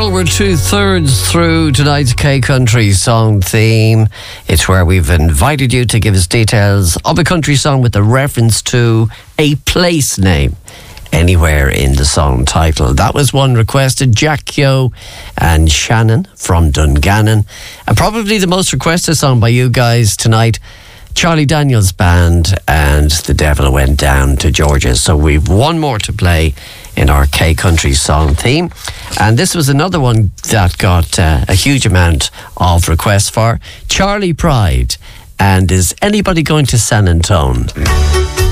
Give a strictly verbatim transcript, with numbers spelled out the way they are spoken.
Well, we're two-thirds through tonight's K-Country song theme. It's where we've invited you to give us details of a country song with a reference to a place name anywhere in the song title. That was one requested, Jack Keogh and Shannon from Dungannon. And probably the most requested song by you guys tonight, Charlie Daniels Band and The Devil Went Down to Georgia. So we've one more to play in our K-Country song theme. And this was another one that got uh, a huge amount of requests for. Charlie Pride and Is Anybody Going to San Antone?